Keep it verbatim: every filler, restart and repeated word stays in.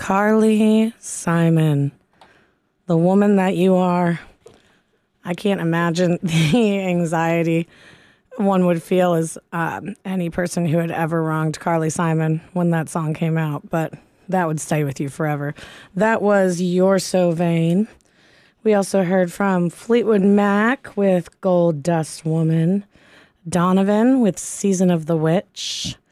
Carly Simon, the woman that you are. I can't imagine the anxiety one would feel as um, any person who had ever wronged Carly Simon when that song came out, but that would stay with you forever. That was You're So Vain. We also heard from Fleetwood Mac with Gold Dust Woman, Donovan with Season of the Witch,